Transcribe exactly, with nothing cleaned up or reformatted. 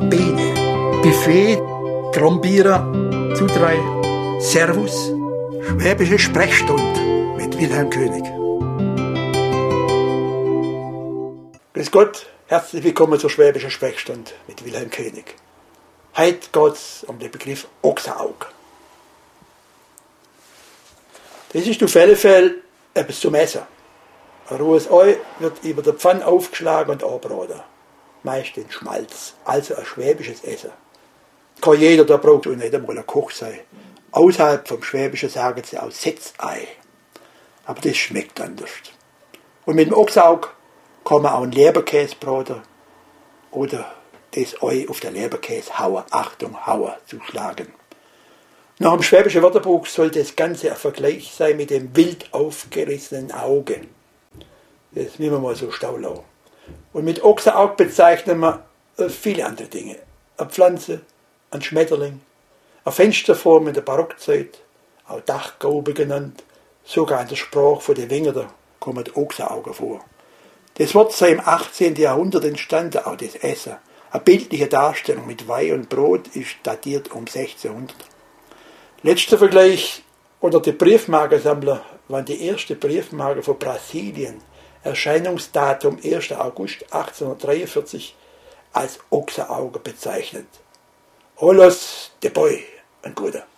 Bene, Buffet, Trombierer, Zutrei, Servus, Schwäbische Sprechstunde mit Wilhelm König. Grüß Gott, herzlich willkommen zur Schwäbischen Sprechstunde mit Wilhelm König. Heute geht es um den Begriff Ochsenaug. Das ist auf alle Fälle etwas zum Essen. Ein rohes Ei wird über der Pfanne aufgeschlagen und angebraten. Meist in Schmalz, also ein schwäbisches Essen. Kann jeder, der braucht und nicht einmal ein Koch sein. Außerhalb vom Schwäbischen sagen sie auch Setzei. Aber das schmeckt anders. Und mit dem Ochsenaug kann man auch einen Leberkäse braten oder das Ei auf der Leberkäse hauen. Achtung, hauen, zuschlagen. Nach dem schwäbischen Wörterbuch soll das Ganze ein Vergleich sein mit dem wild aufgerissenen Auge. Das nehmen wir mal so staulau. Und mit Ochsenaug bezeichnen wir viele andere Dinge. Eine Pflanze, ein Schmetterling, eine Fensterform in der Barockzeit, auch Dachgaube genannt, sogar in der Sprache von den Wengern kommen Ochsenaugen vor. Das Wort sei im achtzehnten Jahrhundert entstanden, auch das Essen. Eine bildliche Darstellung mit Weih und Brot ist datiert um sechzehnhundert. Letzter Vergleich unter den Briefmarkensammlern waren die erste Briefmarke von Brasilien, Erscheinungsdatum erster August achtzehnhundertdreiundvierzig, als Ochsenauge bezeichnet. Olos de Boy, ein guter.